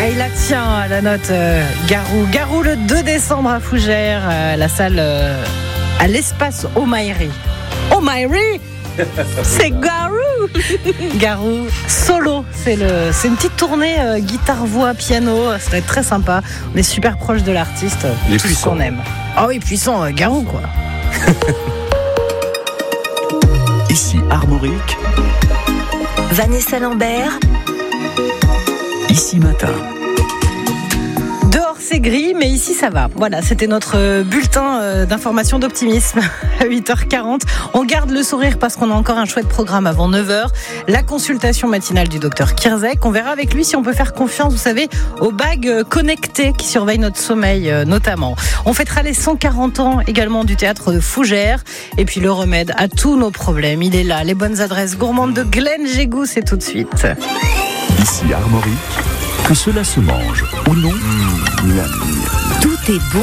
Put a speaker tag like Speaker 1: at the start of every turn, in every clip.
Speaker 1: Et il la tient à la note Garou. Garou le 2 décembre à Fougères, la salle à l'espace O'Mairi. O'Mairi, c'est Garou. Garou solo, c'est une petite tournée guitare, voix, piano. Ça va être très sympa. On est super proche de l'artiste.
Speaker 2: Il est
Speaker 1: tout ce
Speaker 2: puissant.
Speaker 1: qu'on aime. Ah oui, puissant, Garou quoi.
Speaker 3: Ici Armorique,
Speaker 4: Vanessa Lambert,
Speaker 3: ici Matin.
Speaker 1: Dehors c'est gris, mais ici ça va. Voilà, c'était notre bulletin d'information d'optimisme à 8h40. On garde le sourire parce qu'on a encore un chouette programme avant 9h. La consultation matinale du docteur Kirzek. On verra avec lui si on peut faire confiance, vous savez, aux bagues connectées qui surveillent notre sommeil notamment. On fêtera les 140 ans également du théâtre de Fougères. Et puis le remède à tous nos problèmes, il est là. Les bonnes adresses gourmandes de Glenn Gégou, c'est tout de suite.
Speaker 3: Ici Armorique, que cela se mange ou non,
Speaker 4: tout est bon.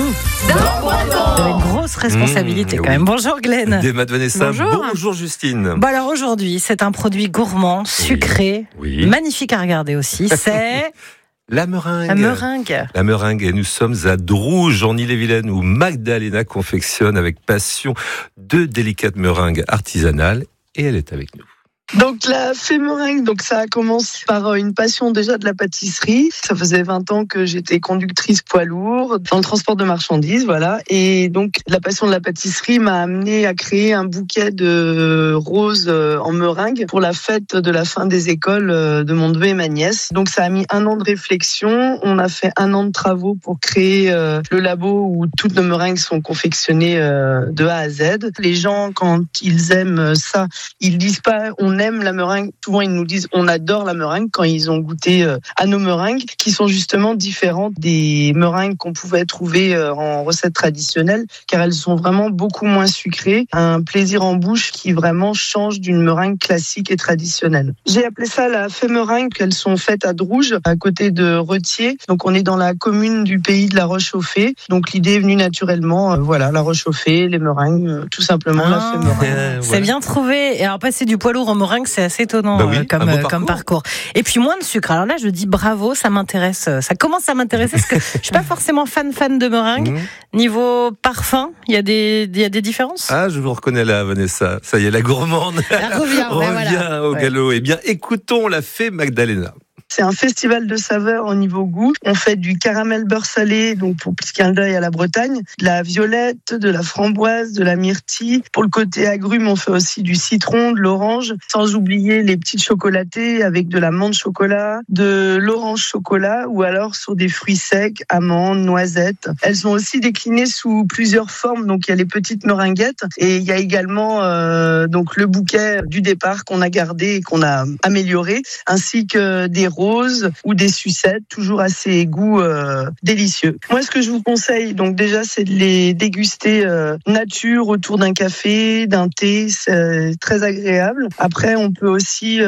Speaker 1: Vous avez une grosse responsabilité quand même. Bonjour Glenn.
Speaker 2: Des maths Vanessa.
Speaker 1: Bonjour.
Speaker 2: Bonjour Justine.
Speaker 1: Bon alors aujourd'hui, c'est un produit gourmand, sucré,
Speaker 2: Oui.
Speaker 1: magnifique à regarder aussi. C'est
Speaker 2: La meringue.
Speaker 1: la meringue.
Speaker 2: La meringue, et nous sommes à Drouge, en Ille-et-Vilaine, où Magdalena confectionne avec passion 2 délicates meringues artisanales, et elle est avec nous.
Speaker 5: Donc la fée meringue, donc ça a commencé par une passion déjà de la pâtisserie. Ça faisait 20 ans que j'étais conductrice poids lourd dans le transport de marchandises, voilà. Et donc la passion de la pâtisserie m'a amené à créer un bouquet de roses en meringue pour la fête de la fin des écoles de mon neveu et ma nièce. Donc ça a mis 1 an de réflexion. On a fait 1 an de travaux pour créer le labo où toutes nos meringues sont confectionnées de A à Z. Les gens, quand ils aiment ça, ils disent pas on aime la meringue. Souvent, ils nous disent on adore la meringue quand ils ont goûté à nos meringues qui sont justement différentes des meringues qu'on pouvait trouver en recettes traditionnelles car elles sont vraiment beaucoup moins sucrées. Un plaisir en bouche qui vraiment change d'une meringue classique et traditionnelle. J'ai appelé ça la fée meringue. Elles sont faites à Drouge, à côté de Retier. Donc, on est dans la commune du pays de la Roche-aux-Fées. Donc, l'idée est venue naturellement. Voilà, la Roche-aux-Fées, les meringues, tout simplement la fée meringue.
Speaker 1: C'est bien trouvé. Et alors passer du poids lourd en meringue, c'est assez étonnant comme parcours. Et puis moins de sucre. Alors là, je dis bravo, ça m'intéresse. Ça commence à m'intéresser parce que je suis pas forcément fan de meringue. Niveau parfum, il y a des différences.
Speaker 2: Ah, je vous reconnais là, Vanessa. Ça y est, la gourmande
Speaker 1: Elle revient,
Speaker 2: au galop. Eh bien, écoutons la fée Magdalena.
Speaker 5: C'est un festival de saveurs au niveau goût. On fait du caramel beurre salé, donc pour petit clin d'œil à la Bretagne, de la violette, de la framboise, de la myrtille. Pour le côté agrumes, on fait aussi du citron, de l'orange, sans oublier les petites chocolatées avec de la menthe chocolat, de l'orange chocolat ou alors sur des fruits secs, amandes, noisettes. Elles sont aussi déclinées sous plusieurs formes. Donc il y a les petites meringuettes et il y a également donc le bouquet du départ qu'on a gardé et qu'on a amélioré, ainsi que des roses ou des sucettes, toujours à ces goûts délicieux. Moi, ce que je vous conseille, donc déjà, c'est de les déguster nature autour d'un café, d'un thé, c'est très agréable. Après, on peut aussi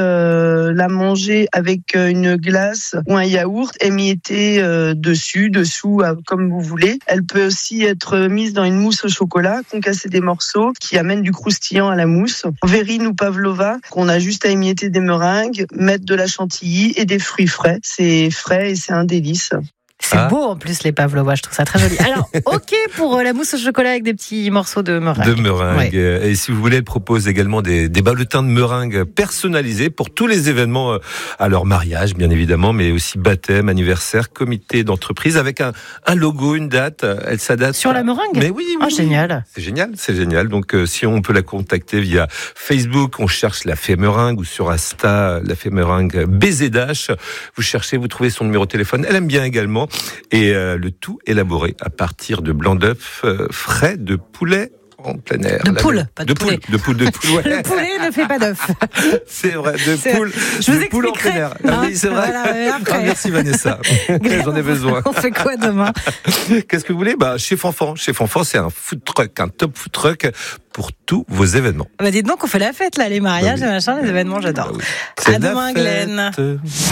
Speaker 5: la manger avec une glace ou un yaourt émietté dessus, dessous, comme vous voulez. Elle peut aussi être mise dans une mousse au chocolat, concasser des morceaux qui amènent du croustillant à la mousse. Verrine ou pavlova, qu'on a juste à émietter des meringues, mettre de la chantilly et des fruits frais. C'est frais et c'est un délice.
Speaker 1: C'est beau en plus les pavlovas, je trouve ça très joli. Alors, ok pour la mousse au chocolat avec des petits morceaux de meringue.
Speaker 2: De meringue.
Speaker 1: Ouais.
Speaker 2: Et si vous voulez, elle propose également des bulletins de meringue personnalisés pour tous les événements, à leur mariage bien évidemment, mais aussi baptême, anniversaire, comité d'entreprise, avec un logo, une date. Elle s'adapte.
Speaker 1: Sur la meringue ?
Speaker 2: Mais oui.
Speaker 1: Oh, génial.
Speaker 2: C'est génial. Donc si on peut la contacter via Facebook, on cherche la fée meringue, ou sur Insta, la fée meringue BZH. Vous cherchez, vous trouvez son numéro de téléphone. Elle aime bien également. Et le tout élaboré à partir de blanc d'œuf frais de poulet en plein air.
Speaker 1: De poule, pas de poulet.
Speaker 2: De poule. Ouais.
Speaker 1: Le poulet ne fait pas d'œuf.
Speaker 2: C'est vrai, poule.
Speaker 1: Je vous
Speaker 2: de poule en plein
Speaker 1: expliquerai.
Speaker 2: air. Ah oui, c'est vrai.
Speaker 1: Voilà, après.
Speaker 2: Merci Vanessa. J'en ai besoin.
Speaker 1: On fait quoi demain ?
Speaker 2: Qu'est-ce que vous voulez ? Chez Fanfan. Chez Fanfan, c'est un food truck, un top food truck pour tous vos événements.
Speaker 1: Dites donc, on fait la fête là, les mariages, les machins, les événements, j'adore.
Speaker 2: Oui.
Speaker 1: À demain, Glenn.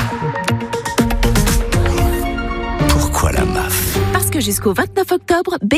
Speaker 3: Pourquoi la MAF ?
Speaker 4: parce que jusqu'au 29 octobre,